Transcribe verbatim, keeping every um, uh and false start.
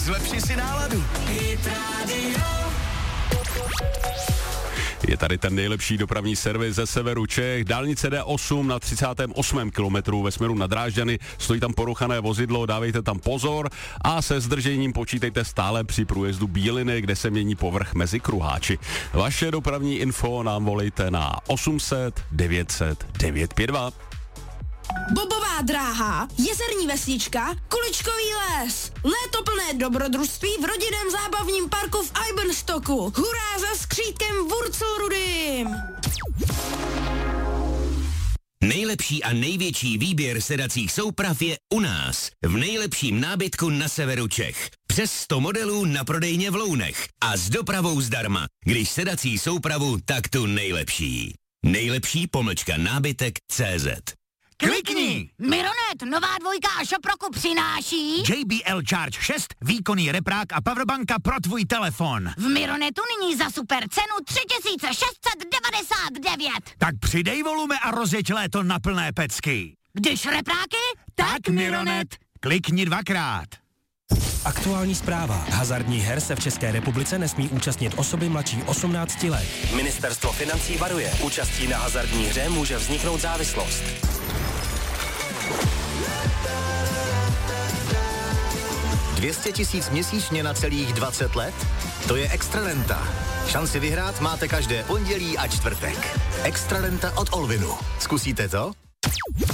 zlepši si náladu. Hit Radio. Je tady ten nejlepší dopravní servis ze severu Čech. Dálnice D osm na třicátém osmém kilometru ve směru na Drážďany. Stojí tam poruchané vozidlo, dávejte tam pozor a se zdržením počítejte stále při průjezdu Bíliny, kde se mění povrch mezi kruháči. Vaše dopravní info nám volejte na osm set devět set devět pět dva. Bobová dráha, jezerní vesnička, Kuličkový les. Léto plné dobrodružství v rodinném zábavním parku v Eibenstocku. Hurá za skřítkem Wurzelrudym! Nejlepší a největší výběr sedacích souprav je u nás, v nejlepším nábytku na severu Čech. Přes sto modelů na prodejně v Lounech a s dopravou zdarma. Když sedací soupravu, tak tu nejlepší. Nejlepší pomlčka nábytek tečka cé zet. Klikni! Mironet, nová dvojka a Šoproku přináší J B L Charge šest, výkonný reprák a powerbanka pro tvůj telefon. v Mironetu nyní za super cenu tři tisíce šest set devadesát devět. Tak přidej volume a rozjeď léto na plné pecky. Když repráky, tak Mironet. Klikni dvakrát. Aktuální zpráva. Hazardních her se v České republice nesmí účastnit osoby mladší osmnácti let. Ministerstvo financí varuje. Účastí na hazardní hře může vzniknout závislost. dvě stě tisíc měsíčně na celých dvacet let? To je extra renta. Šanci vyhrát máte každé pondělí a čtvrtek. Extra renta od Olvinu. Zkusíte to?